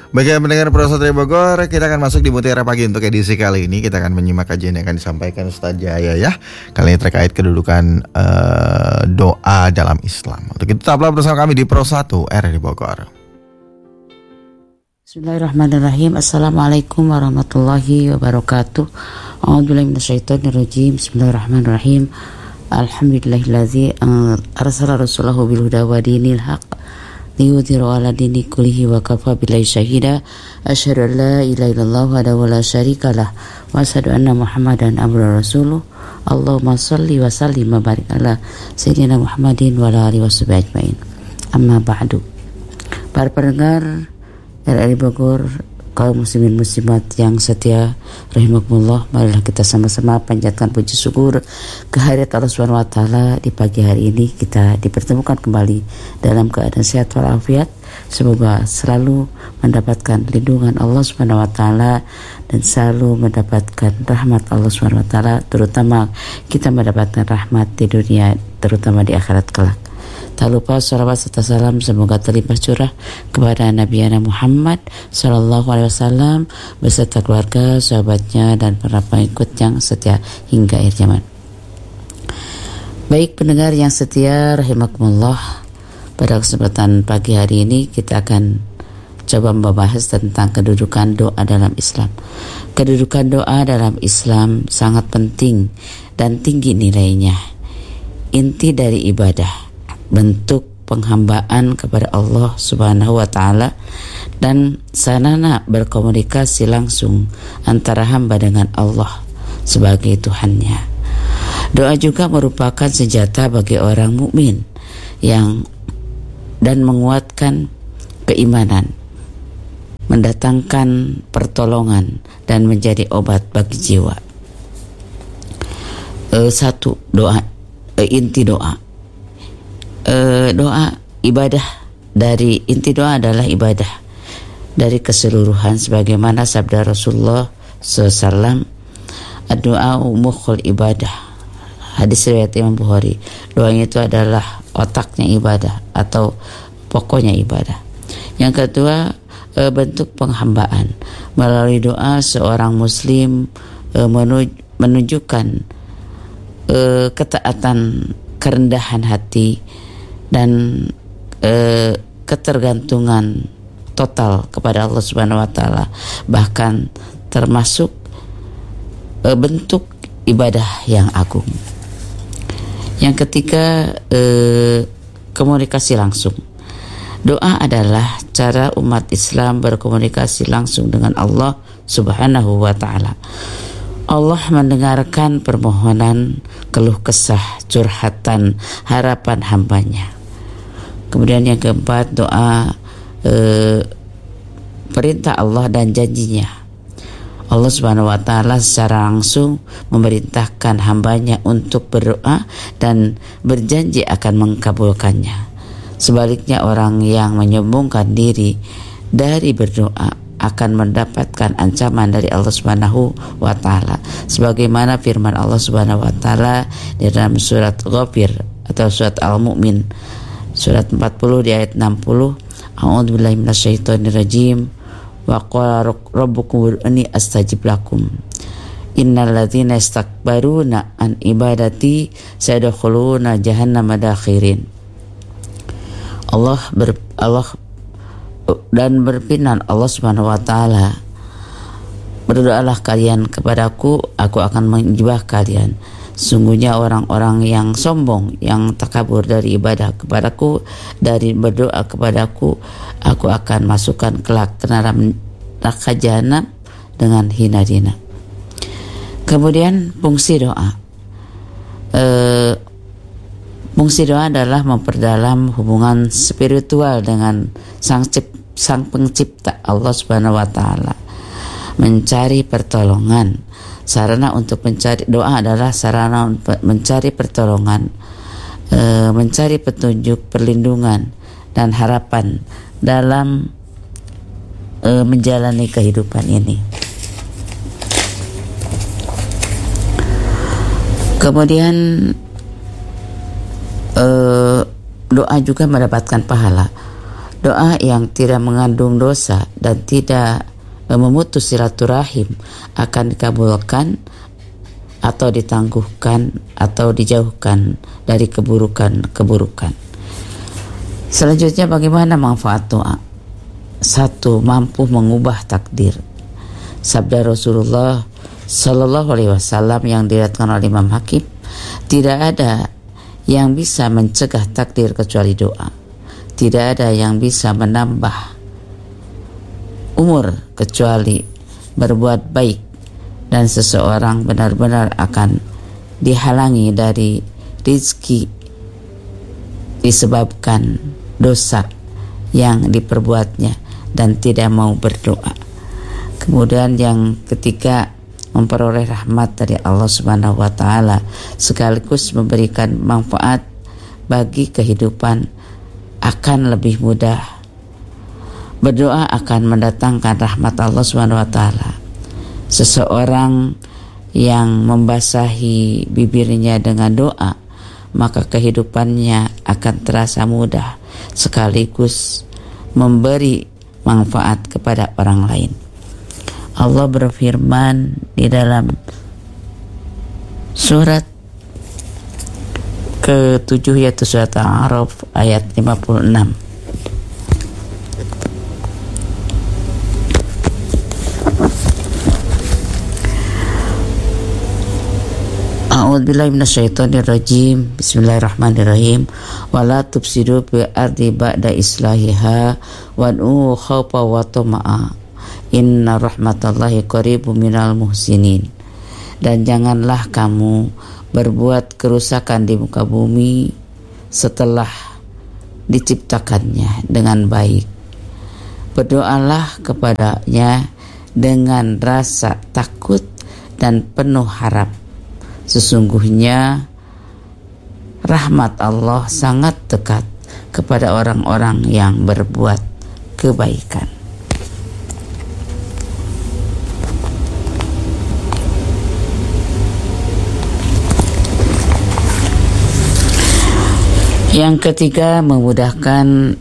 Bagi yang mendengar Pro Satria Bogor, kita akan masuk di Mutiara Pagi untuk edisi kali ini. Kita akan menyimak kajian yang akan disampaikan Ustaz Jaya ya. Kali ini terkait kedudukan doa dalam Islam. Untuk itu tetaplah bersama kami di Pro 1 RRI Bogor. Bismillahirrahmanirrahim. Assalamualaikum warahmatullahi wabarakatuh. A'udzubillahi minasyaitonirrajim. Bismillahirrahmanirrahim. Alhamdulillahillazi arsala rasulahu bil huda wa dinil haqq liyudhhirahu 'ala dini kullihi wa kafa billahi syahida. Asyhadu an la ilaha illallah wahdahu la syarikalah wa asyhadu anna Muhammadan abduhu rasuluh. Allahumma shalli wa sallim wa barik ala sayyidina Muhammadin wa ala alihi washabihi ajmain. Amma ba'du. Para pendengar RRI Bogor, kaum muslimin muslimat yang setia rahimakumullah, marilah kita sama-sama panjatkan puji syukur kehadirat Allah Subhanahu wa taala. Di pagi hari ini kita dipertemukan kembali dalam keadaan sehat walafiat. Semoga selalu mendapatkan lindungan Allah Subhanahu wa taala dan selalu mendapatkan rahmat Allah Subhanahu wa taala, terutama kita mendapatkan rahmat di dunia, terutama di akhirat kelak. Tak lupa salawat serta salam semoga terlimpah curah kepada Nabi Muhammad Sallallahu Alaihi Wasallam beserta keluarga, sahabatnya, dan para pengikut yang setia hingga akhir zaman. Baik pendengar yang setia rahimakumullah, pada kesempatan pagi hari ini kita akan coba membahas tentang kedudukan doa dalam Islam. Kedudukan doa dalam Islam sangat penting dan tinggi nilainya. Inti dari ibadah, bentuk penghambaan kepada Allah Subhanahu wa taala, dan sarana berkomunikasi langsung antara hamba dengan Allah sebagai Tuhannya. Doa juga merupakan senjata bagi orang mukmin dan menguatkan keimanan, mendatangkan pertolongan dan menjadi obat bagi jiwa. Inti doa. Doa ibadah, dari inti doa adalah ibadah dari keseluruhan sebagaimana sabda Rasulullah SAW, ad-du'a mukhul ibadah, hadis riwayat Imam Bukhari. Doanya itu adalah otaknya ibadah atau pokoknya ibadah. Yang kedua, bentuk penghambaan. Melalui doa seorang muslim menunjukkan ketaatan, kerendahan hati, dan ketergantungan total kepada Allah Subhanahu wa taala, bahkan termasuk bentuk ibadah yang agung. Yang ketiga, komunikasi langsung. Doa adalah cara umat Islam berkomunikasi langsung dengan Allah Subhanahu wa taala. Allah mendengarkan permohonan, keluh kesah, curhatan, harapan hambanya. Kemudian yang keempat, doa perintah Allah dan janjinya. Allah Subhanahu wa taala secara langsung memerintahkan hambanya untuk berdoa dan berjanji akan mengkabulkannya. Sebaliknya, orang yang menyombongkan diri dari berdoa akan mendapatkan ancaman dari Allah Subhanahu wa taala. Sebagaimana firman Allah Subhanahu wa taala di dalam surat Ghafir atau surat Al-Mu'min, surat 40 di ayat 60, A'udzubillahi minasyaitonirrajim, wa qala rabbukum ud'uni astajib lakum. Innal ladzina istakbaruna an ibadati sayadkhuluna jahannama dakhirin. Allah dan berfirman Allah Subhanahu wa taala, berdoalah kalian kepadaku, aku akan menjibah kalian. Sungguhnya orang-orang yang sombong, yang takabur dari ibadah kepadaku, dari berdoa kepadaku, aku akan masukkan kelak ke neraka jahanam dengan hina-hina. Kemudian fungsi doa. Fungsi doa adalah memperdalam hubungan spiritual dengan Sang Pencipta Allah Subhanahu wa taala. Mencari pertolongan. Sarana untuk mencari doa adalah sarana mencari pertolongan, mencari petunjuk, perlindungan, dan harapan dalam menjalani kehidupan ini. Kemudian doa juga mendapatkan pahala. Doa yang tidak mengandung dosa dan tidak memutus silaturahim akan dikabulkan atau ditangguhkan atau dijauhkan dari keburukan-keburukan. Selanjutnya, bagaimana manfaat doa? 1. Mampu mengubah takdir. Sabda Rasulullah Sallallahu Alaihi Wasallam yang diriwayatkan oleh Imam Hakim, tidak ada yang bisa mencegah takdir kecuali doa. Tidak ada yang bisa menambah umur kecuali berbuat baik, dan seseorang benar-benar akan dihalangi dari rezeki disebabkan dosa yang diperbuatnya dan tidak mau berdoa. Kemudian yang ketiga, memperoleh rahmat dari Allah Subhanahu wa taala sekaligus memberikan manfaat bagi kehidupan akan lebih mudah. Berdoa akan mendatangkan rahmat Allah Subhanahu wa taala. Seseorang yang membasahi bibirnya dengan doa, maka kehidupannya akan terasa mudah sekaligus memberi manfaat kepada orang lain. Allah berfirman di dalam surat ke-7 yaitu surat Al-A'raf ayat 56. A'udzubillahi minasyaitonirrajim. Bismillahirrahmanirrahim. Wala tufsidu fil ardi ba'da islahiha wad'u khaufa wa tama'a. Inna rahmatallahi qaribun minal muhsinin. Dan janganlah kamu berbuat kerusakan di muka bumi setelah diciptakannya dengan baik. Berdoalah kepadanya dengan rasa takut dan penuh harap. Sesungguhnya rahmat Allah sangat dekat kepada orang-orang yang berbuat kebaikan. Yang ketiga, memudahkan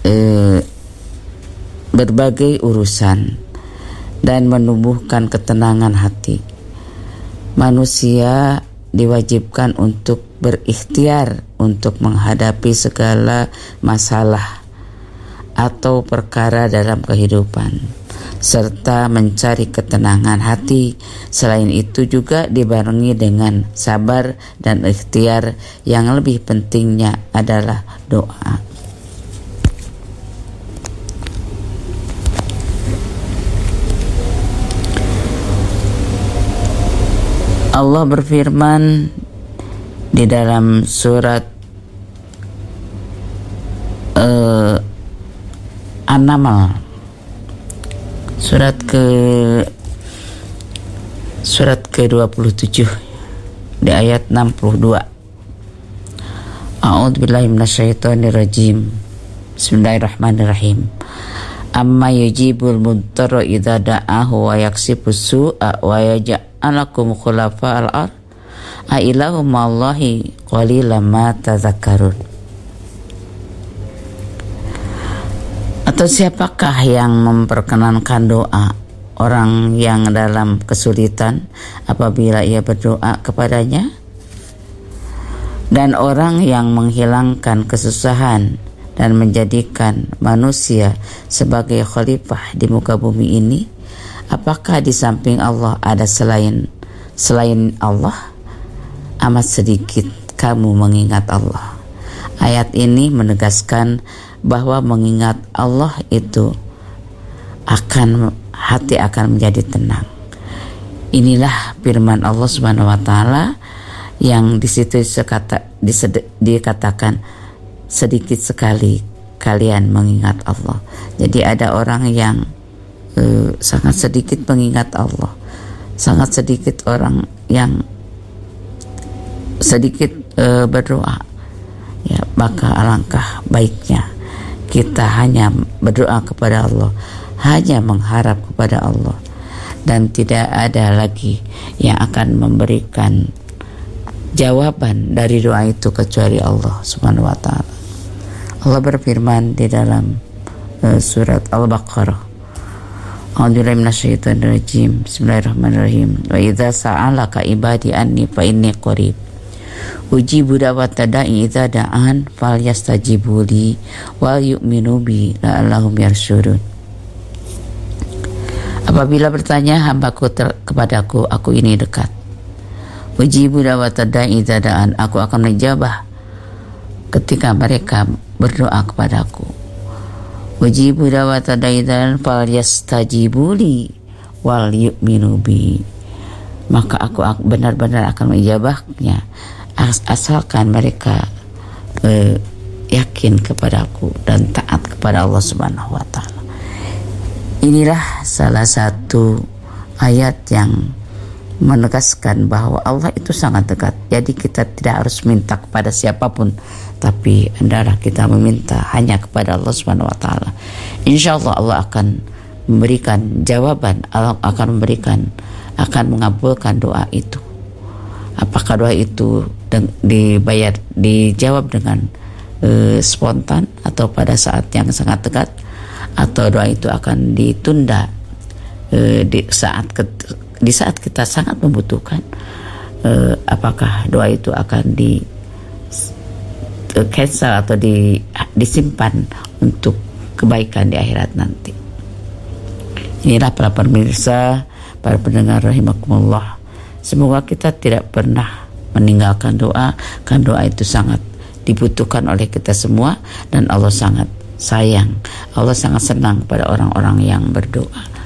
berbagai urusan dan menumbuhkan ketenangan hati. Manusia diwajibkan untuk berikhtiar untuk menghadapi segala masalah atau perkara dalam kehidupan serta mencari ketenangan hati. Selain itu juga dibarengi dengan sabar dan ikhtiar, yang lebih pentingnya adalah doa. Allah berfirman di dalam surat An-Naml surat ke-27 di ayat 62. A'udzubillahi minasyaitonirrajim. Bismillahirrahmanirrahim. Amma yujibul mudtarra idza da'ahu wa yaksibus su'a wa yaj'alakum khulafa'al ard a ilahum ma'allahi qalilan ma tadhakkarun. Atau siapakah yang memperkenankan doa orang yang dalam kesulitan apabila ia berdoa kepadanya, dan orang yang menghilangkan kesusahan dan menjadikan manusia sebagai khalifah di muka bumi ini? Apakah di samping Allah ada selain Allah? Amat sedikit kamu mengingat Allah. Ayat ini menegaskan bahwa mengingat Allah itu hati akan menjadi tenang. Inilah firman Allah Subhanahu wa taala yang di situ dikatakan sedikit sekali kalian mengingat Allah. Jadi ada orang yang sangat sedikit mengingat Allah, sangat sedikit orang yang sedikit berdoa. Ya, maka alangkah baiknya kita hanya berdoa kepada Allah, hanya mengharap kepada Allah, dan tidak ada lagi yang akan memberikan jawaban dari doa itu kecuali Allah Subhanahu wa taala. Allah berfirman di dalam surat Al-Baqarah. A'udzubillahi minasyaitonir rajim. Bismillahirrahmanirrahim. Wa idza sa'alaka ibadi anni fa inni qarib. Ujibu da'wata da'i idza da'an falyastajibu li wal yu'minu bi la'allahum yarsyudun. Apabila bertanya hambaku kepadaku, aku ini dekat. Ujibu da'wata da'i idza da'an, aku akan menjawab ketika mereka berdoa kepadaku. Ujibu da'wata da'i idza da'an falyastajibu li wal yu'minu bi. Maka aku benar-benar akan menjawabnya asalkan mereka yakin kepadaku dan taat kepada Allah Subhanahu wa taala. Inilah salah satu ayat yang menegaskan bahwa Allah itu sangat dekat. Jadi kita tidak harus minta kepada siapapun, tapi hendaklah kita meminta hanya kepada Allah Subhanahu wa taala. Insyaallah Allah akan memberikan jawaban, Allah akan mengabulkan doa itu. Apakah doa itu dijawab dengan spontan atau pada saat yang sangat dekat, atau doa itu akan ditunda di saat kita sangat membutuhkan, apakah doa itu akan di cancel atau disimpan untuk kebaikan di akhirat nanti. Inilah para pemirsa, para pendengar rahimakumullah, semoga kita tidak pernah meninggalkan doa, karena doa itu sangat dibutuhkan oleh kita semua, dan Allah sangat sayang, Allah sangat senang pada orang-orang yang berdoa.